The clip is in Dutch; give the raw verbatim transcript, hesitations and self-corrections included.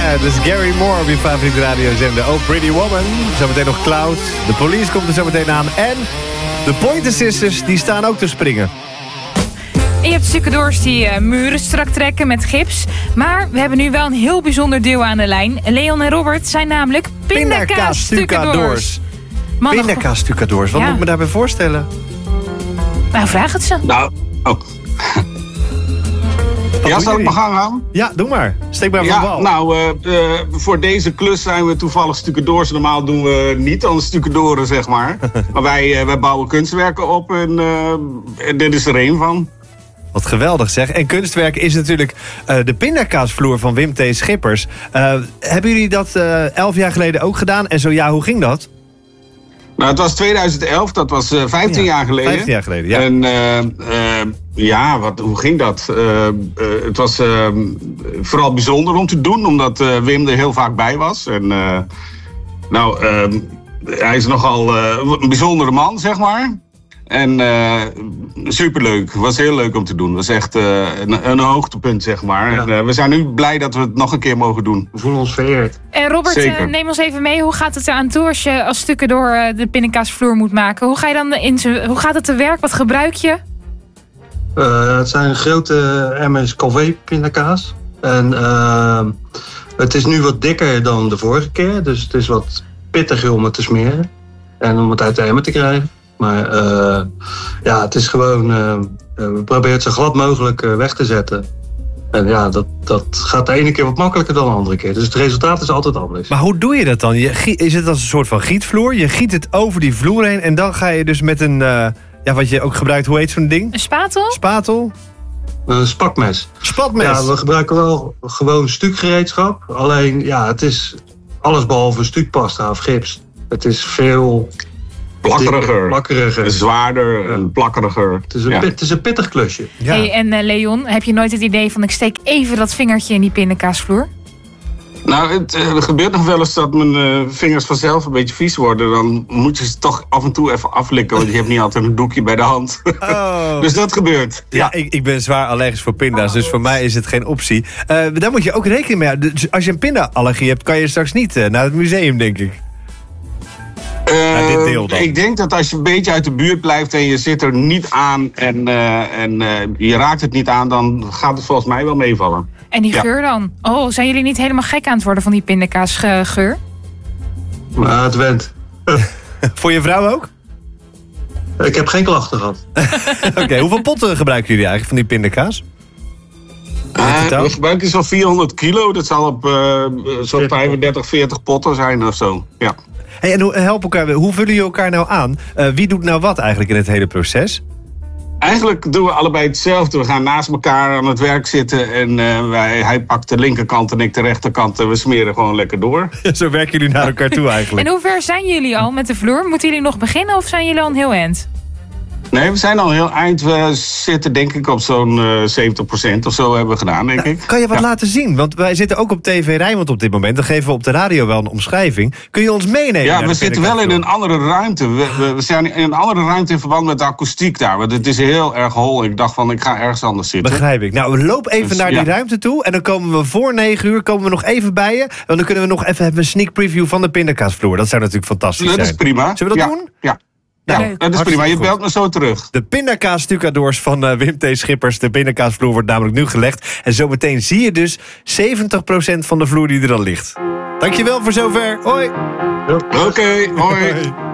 Yeah, dus Gary Moore op je favoriete radiozender. Oh, Pretty Woman. Zometeen nog Cloud. De Police komt er zo meteen aan. En de Pointer Sisters, die staan ook te springen. En je hebt stucadoors die uh, muren strak trekken met gips. Maar we hebben nu wel een heel bijzonder deel aan de lijn. Leon en Robert zijn namelijk pindakaas-stucadoors. Pindakaas-stucadoors, wat ja. moet ik me daarbij voorstellen? Nou, vraag het ze. Nou, oh. Ja, zal ik mijn gang gaan? Ja, doe maar. Steek maar van ja, de bal. Nou, uh, uh, voor deze klus zijn we toevallig stucadoors. Normaal doen we niet aan stucadoren, zeg maar. Maar wij, uh, wij bouwen kunstwerken op en, uh, en dit is er één van. Wat geweldig zeg. En kunstwerk is natuurlijk uh, de pindakaasvloer van Wim T. Schippers. Uh, hebben jullie dat uh, elf jaar geleden ook gedaan? En zo ja, hoe ging dat? Nou, het was tweeduizend elf, dat was uh, vijftien ja, jaar geleden. vijftien jaar geleden, ja. En uh, uh, ja, wat, hoe ging dat? Uh, uh, het was uh, vooral bijzonder om te doen, omdat uh, Wim er heel vaak bij was. En uh, nou, uh, hij is nogal uh, een bijzondere man, zeg maar. En uh, superleuk. Het was heel leuk om te doen. Het was echt uh, een, een hoogtepunt, zeg maar. Ja. En, uh, we zijn nu blij dat we het nog een keer mogen doen. We voelen ons vereerd. En Robert, uh, neem ons even mee. Hoe gaat het eraan toe als je als stukken door uh, de pindakaasvloer moet maken? Hoe ga je dan in z'n, hoe gaat het te werk? Wat gebruik je? Uh, het zijn grote emmers Calvé pindakaas. En uh, het is nu wat dikker dan de vorige keer. Dus het is wat pittiger om het te smeren. En om het uit de emmer te krijgen. Maar uh, ja, het is gewoon... Uh, we proberen het zo glad mogelijk uh, weg te zetten. En ja, dat, dat gaat de ene keer wat makkelijker dan de andere keer. Dus het resultaat is altijd anders. Maar hoe doe je dat dan? Je, is het als een soort van gietvloer? Je giet het over die vloer heen en dan ga je dus met een... Uh, ja, wat je ook gebruikt, hoe heet zo'n ding? Een spatel? Spatel? Een spakmes. Spatmes? Ja, we gebruiken wel gewoon stukgereedschap. Alleen, ja, het is allesbehalve stukpasta of gips. Het is veel... Plakkeriger, plakkeriger. Zwaarder ja. en plakkeriger. Het is een, ja. pit, het is een pittig klusje. Ja. Hey, en uh, Leon, heb je nooit het idee van... ik steek even dat vingertje in die pindakaasvloer? Nou, het, er gebeurt nog wel eens dat mijn uh, vingers vanzelf een beetje vies worden. Dan moet je ze toch af en toe even aflikken. Want je hebt niet altijd een doekje bij de hand. Oh. Dus dat gebeurt. Ja, ja. ik, ik ben zwaar allergisch voor pinda's. Dus voor mij is het geen optie. Uh, daar moet je ook rekening mee houden. Dus als je een pinda-allergie hebt, kan je straks niet uh, naar het museum, denk ik. Uh, ja, dit deel dan. Ik denk dat als je een beetje uit de buurt blijft en je zit er niet aan en, uh, en uh, je raakt het niet aan, dan gaat het volgens mij wel meevallen. En die ja. geur dan? Oh, zijn jullie niet helemaal gek aan het worden van die pindakaasgeur? Maar het went. Voor je vrouw ook? Ik heb geen klachten gehad. Oké, okay, hoeveel potten gebruiken jullie eigenlijk van die pindakaas? Uh, we gebruiken zo'n vierhonderd kilo. Dat zal op uh, zo'n vijfendertig, veertig potten zijn of zo. Ja. Hey, en help elkaar, hoe vullen jullie elkaar nou aan? Uh, wie doet nou wat eigenlijk in het hele proces? Eigenlijk doen we allebei hetzelfde. We gaan naast elkaar aan het werk zitten en uh, wij, hij pakt de linkerkant en ik de rechterkant en we smeren gewoon lekker door. Zo werken jullie naar elkaar toe eigenlijk. En hoe ver zijn jullie al met de vloer? Moeten jullie nog beginnen of zijn jullie al een heel eind? Nee, we zijn al heel eind. We zitten denk ik op zo'n uh, zeventig procent of zo hebben we gedaan, denk ja, ik. Kan je wat ja. laten zien? Want wij zitten ook op T V Rijnmond op dit moment. Dan geven we op de radio wel een omschrijving. Kun je ons meenemen? Ja, we zitten wel in een andere ruimte. We, we, we zijn in een andere ruimte in verband met de akoestiek daar. Want het is heel erg hol. Ik dacht van, ik ga ergens anders zitten. Begrijp ik. Nou, loop even dus, naar die ja. ruimte toe. En dan komen we voor negen uur komen we nog even bij je. En dan kunnen we nog even hebben een sneak preview van de pindakaasvloer. Dat zou natuurlijk fantastisch dat zijn. Dat is prima. Zullen we dat ja. doen? Ja. Ja, ja, dat is prima. Je belt me zo terug. De pindakaas-stucadoors van uh, Wim T. Schippers. De pindakaasvloer wordt namelijk nu gelegd. En zometeen zie je dus zeventig procent van de vloer die er al ligt. Dankjewel voor zover. Hoi. Oké, okay, hoi.